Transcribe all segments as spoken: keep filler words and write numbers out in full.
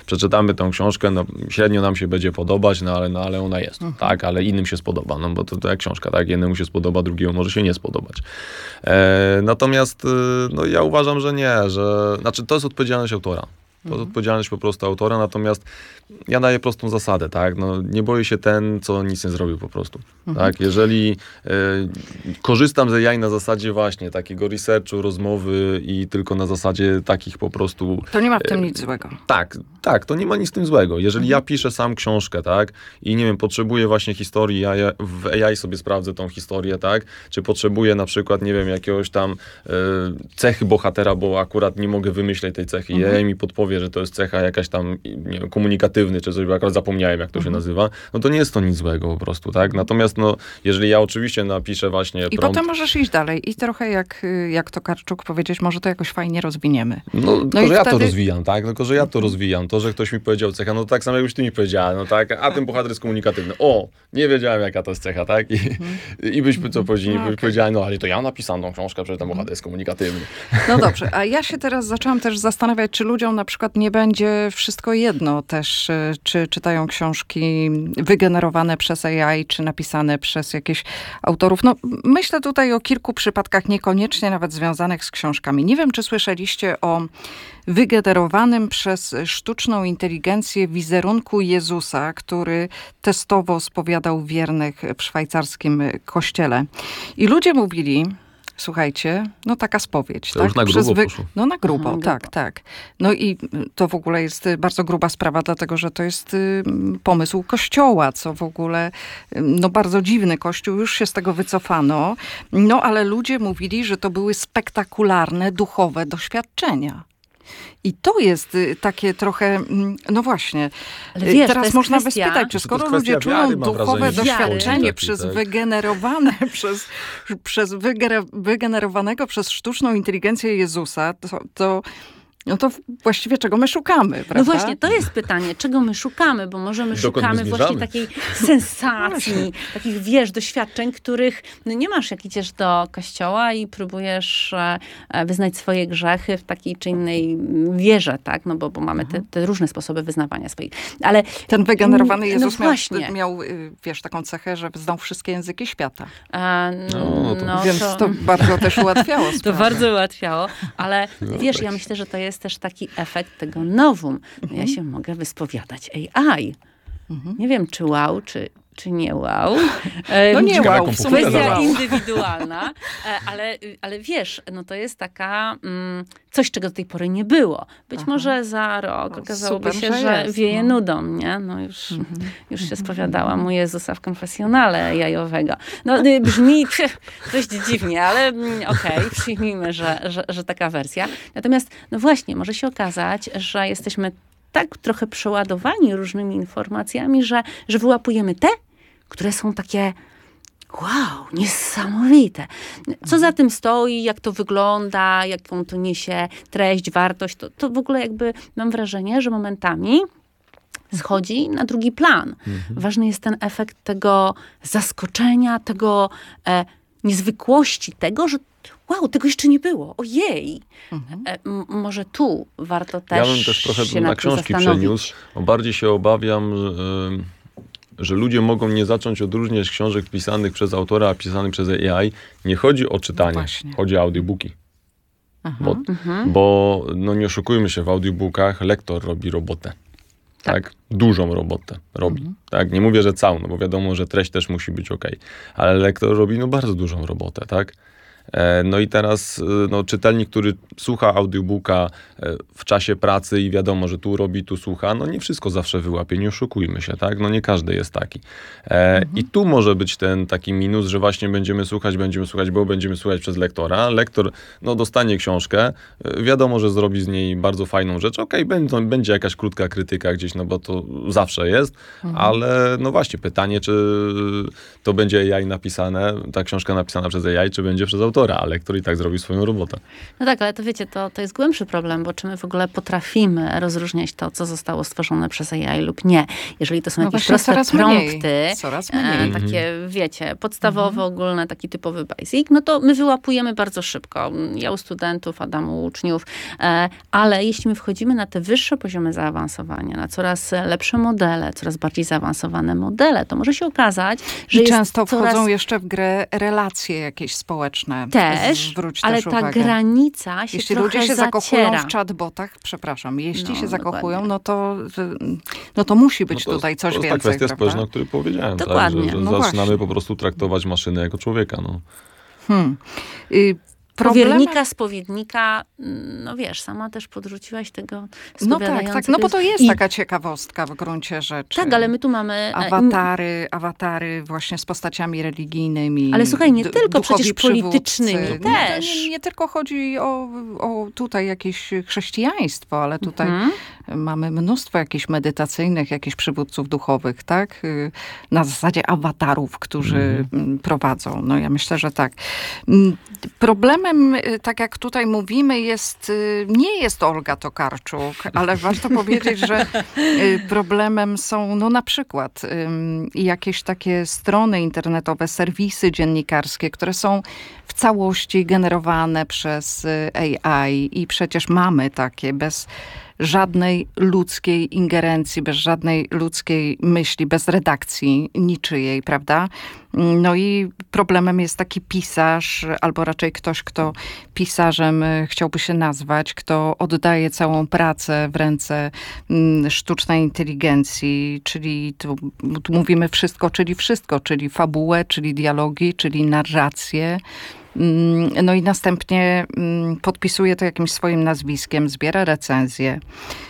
przeczytamy tą książkę, no średnio nam się będzie podobać, no ale, no, ale ona jest, mhm. tak, ale innym się spodoba, no bo to, to jak książka, tak, jednemu się spodoba, drugiemu może się nie spodobać. E, natomiast no ja uważam, że nie, że, znaczy to jest odpowiedzialność autora. To jest odpowiedzialność po prostu autora, natomiast ja daję prostą zasadę, tak? No, nie boję się ten, co nic nie zrobił po prostu. Mhm. Tak? Jeżeli y, korzystam z A I na zasadzie właśnie takiego researchu, rozmowy i tylko na zasadzie takich po prostu... To nie ma w tym y, nic złego. Tak, tak, to nie ma nic w tym złego. Jeżeli mhm. ja piszę sam książkę, tak? I nie wiem, potrzebuję właśnie historii, ja, ja w A I sobie sprawdzę tą historię, tak? Czy potrzebuję na przykład, nie wiem, jakiegoś tam y, cechy bohatera, bo akurat nie mogę wymyśleć tej cechy. Mhm. I A I mi podpowie, że to jest cecha jakaś tam, nie wiem, komunikatywny, czy coś, bo akurat zapomniałem, jak to mhm. się nazywa, no to nie jest to nic złego po prostu, tak? Natomiast, no, jeżeli ja oczywiście napiszę właśnie I prompt... potem możesz iść dalej i trochę jak, jak to Karczuk powiedzieć, może to jakoś fajnie rozwiniemy. No, no tylko, że wtedy... ja to rozwijam, tak? Tylko, że ja to rozwijam. To, że ktoś mi powiedział cecha, no tak samo jakbyś ty mi powiedziała, no tak? A ten bohater jest komunikatywny. O, nie wiedziałem, jaka to jest cecha, tak? I, mhm. i byśmy co powiedzieli, no, byś okay. powiedziała, no ale to ja napisałem tą książkę, że ten bohater jest komunikatywny. No dobrze, a ja się teraz zaczęłam też zastanawiać, czy ludziom na przykład nie będzie wszystko jedno też, czy czytają książki wygenerowane przez A I, czy napisane przez jakichś autorów. No, myślę tutaj o kilku przypadkach, niekoniecznie nawet związanych z książkami. Nie wiem, czy słyszeliście o wygenerowanym przez sztuczną inteligencję wizerunku Jezusa, który testowo spowiadał wiernych w szwajcarskim kościele. I ludzie mówili... Słuchajcie, no taka spowiedź. To tak? już na grubo wy... poszło. No na grubo, Aha, tak, grubo. tak. No i to w ogóle jest bardzo gruba sprawa, dlatego że to jest pomysł Kościoła, co w ogóle, no bardzo dziwny. Kościół, już się z tego wycofano. No ale ludzie mówili, że to były spektakularne, duchowe doświadczenia. I to jest takie trochę, no właśnie, ale wiesz, teraz można kwestia, by spytać, czy skoro ludzie czują wiary, duchowe wrażenie, doświadczenie wiary, przez tak? wygenerowane, przez, przez wygener, wygenerowanego przez sztuczną inteligencję Jezusa, to, to no to właściwie czego my szukamy, prawda? No właśnie, to jest pytanie, czego my szukamy, bo może my Dokąd szukamy my właśnie takiej sensacji, takich, wiesz, doświadczeń, których no nie masz, jak idziesz do kościoła i próbujesz e, wyznać swoje grzechy w takiej czy innej wierze, tak? No bo, bo mamy te, te różne sposoby wyznawania swoich. Ale ten wygenerowany Jezus no miał, miał, wiesz, taką cechę, że znał wszystkie języki świata. A, no, to... no, Więc to, to bardzo też ułatwiało sprawę. To bardzo ułatwiało, ale no, wiesz, tak. Ja myślę, że to jest też taki efekt tego nowum. Mhm. Ja się mogę wyspowiadać A I. Mhm. Nie wiem, czy wow, czy, czy nie wow. No nie wow, w sumie kwestia wow. indywidualna, ale, ale wiesz, no to jest taka mm, coś, czego do tej pory nie było. Być Aha. może za rok no, okazałoby super, się, że, że wieje no. nudą, nie? No już, mhm. już się spowiadałam u Jezusa w konfesjonale jajowego. No brzmi dość dziwnie, ale okej, okay, przyjmijmy, że, że, że taka wersja. Natomiast, no właśnie, może się okazać, że jesteśmy tak trochę przeładowani różnymi informacjami, że, że wyłapujemy te, które są takie wow, niesamowite. Co za tym stoi, jak to wygląda, jaką to niesie treść, wartość, to, to w ogóle jakby mam wrażenie, że momentami schodzi na drugi plan. Mhm. Ważny jest ten efekt tego zaskoczenia, tego e, niezwykłości, tego, że wow, tego jeszcze nie było. Ojej. Mhm. E, m- może tu warto też Ja bym też trochę się na nad tym książki zastanowić. przeniósł. Bardziej się obawiam, że, że ludzie mogą nie zacząć odróżniać książek pisanych przez autora, a pisanych przez A I. Nie chodzi o czytanie, no chodzi o audiobooki. Aha. Bo, mhm. bo no nie oszukujmy się, w audiobookach lektor robi robotę. Tak. tak? Dużą robotę robi. Mhm. Tak? Nie mówię, że całą, no bo wiadomo, że treść też musi być okej. Ale lektor robi no bardzo dużą robotę, tak? No i teraz no, czytelnik, który słucha audiobooka w czasie pracy i wiadomo, że tu robi, tu słucha, no nie wszystko zawsze wyłapie, nie oszukujmy się, tak? No nie każdy jest taki. E, mhm. I tu może być ten taki minus, że właśnie będziemy słuchać, będziemy słuchać, bo będziemy słuchać przez lektora. Lektor, no dostanie książkę, wiadomo, że zrobi z niej bardzo fajną rzecz. Okej, okay, będzie, będzie jakaś krótka krytyka gdzieś, no bo to zawsze jest, mhm. ale no właśnie pytanie, czy to będzie A I napisane, ta książka napisana przez A I, czy będzie przez autora. autora, a lektor i tak zrobi swoją robotę. No tak, ale to wiecie, to, to jest głębszy problem, bo czy my w ogóle potrafimy rozróżniać to, co zostało stworzone przez A I lub nie. Jeżeli to są no jakieś proste coraz prompty, mniej, coraz mniej. E, takie, wiecie, podstawowe, mhm. ogólne, taki typowy basic, no to my wyłapujemy bardzo szybko. Ja u studentów, Adam u uczniów, e, ale jeśli my wchodzimy na te wyższe poziomy zaawansowania, na coraz lepsze modele, coraz bardziej zaawansowane modele, to może się okazać, że I jest często coraz... wchodzą jeszcze w grę relacje jakieś społeczne. Też, Zwróć ale też ta uwagę. granica się jeśli trochę ludzie się zaciera. zakochują w chatbotach, przepraszam, jeśli No, się zakochują, dokładnie. no to, no to musi być no to tutaj coś to więcej. jest ta kwestia prawda? społeczna, o której powiedziałem. Dokładnie. Tak, że, że No zaczynamy właśnie. po prostu traktować maszynę jako człowieka. No. Hmm. Y, Powiernika, spowiednika, no wiesz, sama też podrzuciłaś tego No tak, tak, no bo to jest I... taka ciekawostka w gruncie rzeczy. Tak, ale my tu mamy... Awatary, awatary właśnie z postaciami religijnymi. Ale słuchaj, nie d- tylko przecież przywódcy. politycznymi No, też. Nie, nie tylko chodzi o, o tutaj jakieś chrześcijaństwo, ale tutaj Mhm. mamy mnóstwo jakichś medytacyjnych, jakichś przywódców duchowych, tak? Y, Na zasadzie awatarów, którzy Mhm. prowadzą. No ja myślę, że tak. Mm, Problemem, y, tak jak tutaj mówimy, jest, y, nie jest Olga Tokarczuk, ale warto powiedzieć, że y, problemem są no na przykład ym, jakieś takie strony internetowe, serwisy dziennikarskie, które są w całości generowane przez y, A I i przecież mamy takie bez żadnej ludzkiej ingerencji, bez żadnej ludzkiej myśli, bez redakcji niczyjej, prawda? No i problemem jest taki pisarz, albo raczej ktoś, kto pisarzem chciałby się nazwać, kto oddaje całą pracę w ręce mm, sztucznej inteligencji, czyli tu, tu mówimy wszystko, czyli wszystko, czyli fabułę, czyli dialogi, czyli narrację. No i następnie podpisuje to jakimś swoim nazwiskiem, zbiera recenzje,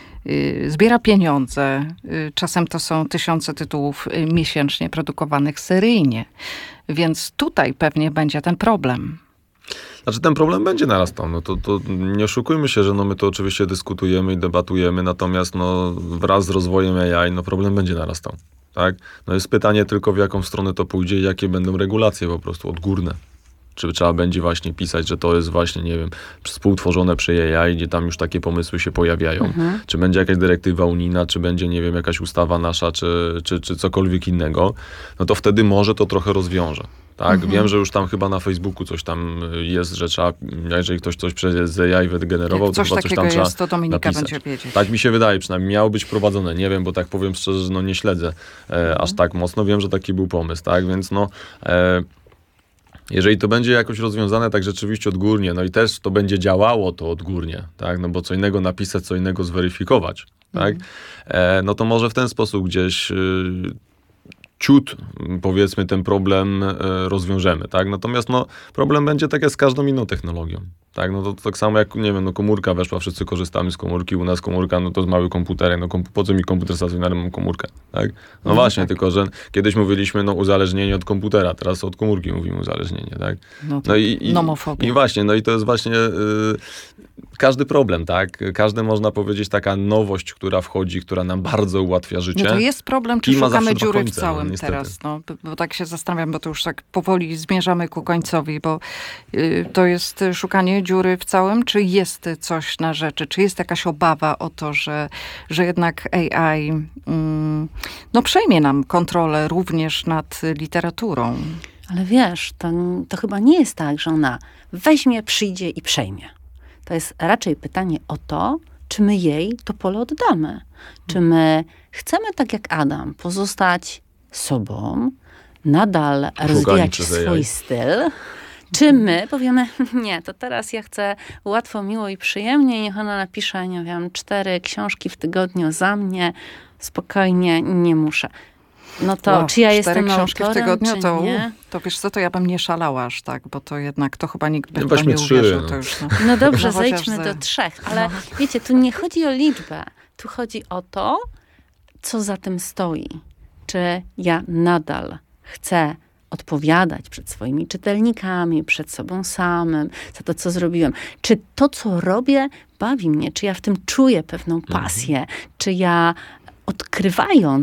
zbiera pieniądze. Czasem to są tysiące tytułów miesięcznie produkowanych seryjnie. Więc tutaj pewnie będzie ten problem. Znaczy ten problem będzie narastał. No to, to nie oszukujmy się, że no my to oczywiście dyskutujemy i debatujemy, natomiast no wraz z rozwojem A I no problem będzie narastał. Tak? No jest pytanie tylko, w jaką stronę to pójdzie i jakie będą regulacje po prostu odgórne. Czy trzeba będzie właśnie pisać, że to jest właśnie, nie wiem, współtworzone przy A I, gdzie tam już takie pomysły się pojawiają. Mhm. Czy będzie jakaś dyrektywa unijna, czy będzie, nie wiem, jakaś ustawa nasza, czy, czy, czy cokolwiek innego, no to wtedy może to trochę rozwiąże. Tak? Mhm. Wiem, że już tam chyba na Facebooku coś tam jest, że trzeba, jeżeli ktoś coś przez A I wygenerował, to coś chyba coś tam trzeba jest, to Dominika napisać. będzie wiedzieć. Tak mi się wydaje, przynajmniej miało być prowadzone. Nie wiem, bo tak powiem szczerze, że no nie śledzę e, mhm. aż tak mocno. Wiem, że taki był pomysł, tak? Więc no... E, Jeżeli to będzie jakoś rozwiązane tak rzeczywiście odgórnie, no i też to będzie działało to odgórnie, tak, no bo co innego napisać, co innego zweryfikować, tak, mm. e, no to może w ten sposób gdzieś y, ciut, powiedzmy, ten problem y, rozwiążemy, tak, natomiast no problem będzie tak jak z każdą inną technologią, tak, no to, to tak samo jak, nie wiem, no komórka weszła, wszyscy korzystamy z komórki, u nas komórka, no to z mały komputerek, no komp- po co mi komputer stacjonarny, mam komórkę, tak, no, no właśnie, tak. Tylko że kiedyś mówiliśmy, no uzależnienie od komputera, teraz od komórki mówimy uzależnienie, tak, no, tak. no i, i, i właśnie, no i to jest właśnie y, każdy problem, tak, każdy można powiedzieć taka nowość, która wchodzi, która nam bardzo ułatwia życie. No to jest problem, czy I ma szukamy dziury końce, w całym no, teraz, no, bo tak się zastanawiam, bo to już tak powoli zmierzamy ku końcowi, bo y, to jest szukanie dziury w całym, czy jest coś na rzeczy, czy jest jakaś obawa o to, że, że jednak A I mm, no przejmie nam kontrolę również nad literaturą. Ale wiesz, to, to chyba nie jest tak, że ona weźmie, przyjdzie i przejmie. To jest raczej pytanie o to, czy my jej to pole oddamy. Czy my chcemy, tak jak Adam, pozostać sobą, nadal Szukani rozwijać swój styl, czy my powiemy, nie, to teraz ja chcę łatwo, miło i przyjemnie, niech ona napisze, nie wiem, cztery książki w tygodniu za mnie, spokojnie, nie muszę. No to, wow, czy ja cztery jestem książki autorem, w tygodniu, czy to, nie? to wiesz co, to ja bym nie szalała aż tak, bo to jednak, to chyba nikt by No w to nie trzy, uwierzył. no. To już, no. No dobrze, No chociaż zejdźmy ze- do trzech, ale No. wiecie, tu nie chodzi o liczbę, tu chodzi o to, co za tym stoi. Czy ja nadal chcę odpowiadać przed swoimi czytelnikami, przed sobą samym, za to, co zrobiłem. Czy to, co robię, bawi mnie? Czy ja w tym czuję pewną pasję? Mhm. Czy ja odkrywając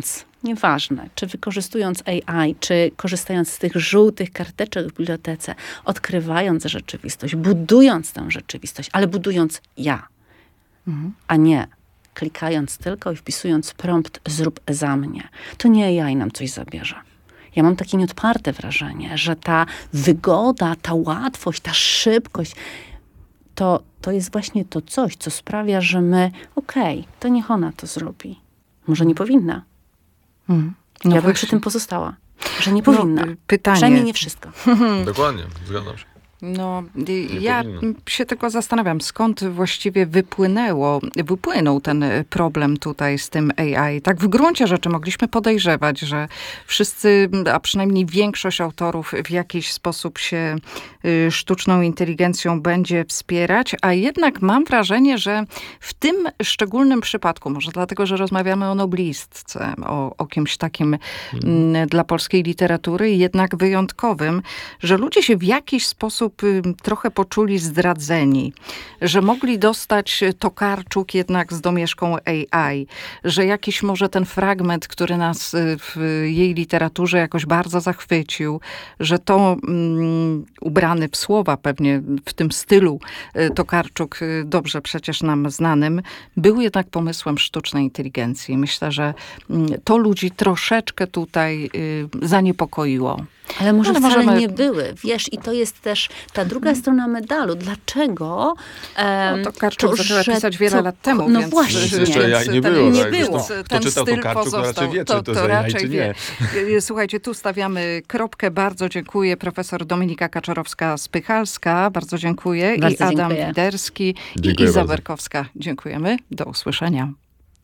nieważne, czy wykorzystując A I, czy korzystając z tych żółtych karteczek w bibliotece, odkrywając rzeczywistość, budując tę rzeczywistość, ale budując ja, mhm. a nie klikając tylko i wpisując prompt zrób za mnie. To nie A I nam coś zabierze. Ja mam takie nieodparte wrażenie, że ta wygoda, ta łatwość, ta szybkość, to, to jest właśnie to coś, co sprawia, że my, okej, okay, to niech ona to zrobi. Może nie powinna. Mm. No ja bym przy tym pozostała. Że nie powinna. No, pytanie. Przynajmniej nie wszystko. Dokładnie, zgadzam się. No, nie ja powinno. się tylko zastanawiam, skąd właściwie wypłynęło, wypłynął ten problem tutaj z tym A I. Tak w gruncie rzeczy mogliśmy podejrzewać, że wszyscy, a przynajmniej większość autorów w jakiś sposób się y, sztuczną inteligencją będzie wspierać, a jednak mam wrażenie, że w tym szczególnym przypadku, może dlatego, że rozmawiamy o noblistce, o, o kimś takim hmm. y, dla polskiej literatury, jednak wyjątkowym, że ludzie się w jakiś sposób trochę poczuli zdradzeni, że mogli dostać Tokarczuk jednak z domieszką A I, że jakiś może ten fragment, który nas w jej literaturze jakoś bardzo zachwycił, że to um, ubrany w słowa pewnie w tym stylu Tokarczuk, dobrze przecież nam znanym, był jednak pomysłem sztucznej inteligencji. Myślę, że to ludzi troszeczkę tutaj y, zaniepokoiło. Ale może Ale wcale możemy... nie były, wiesz, i to jest też ta druga hmm. strona medalu. Dlaczego? Um, no, Tokarczuk to, zaczęła pisać wiele to, lat temu, no więc... właśnie. Jeszcze ja nie było. Nie tak, było. To, ten to czytał styl Tokarczuk, pozostał. To raczej wie, to, czy to, to, to raczej czy wie. Nie. Słuchajcie, tu stawiamy kropkę. Bardzo dziękuję. Profesor Dominika Kaczorowska-Spychalska. Bardzo dziękuję. Bardzo I Adam dziękuję. Widerski. Dziękuję I Iza bardzo. Berkowska. Dziękujemy. Do usłyszenia.